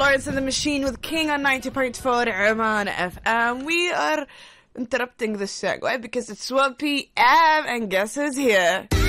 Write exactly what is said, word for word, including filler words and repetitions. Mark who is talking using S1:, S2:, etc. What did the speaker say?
S1: Lawrence and the Machine with King on ninety point four Oman F M. We are interrupting the segue because it's twelve p m and guess who's here?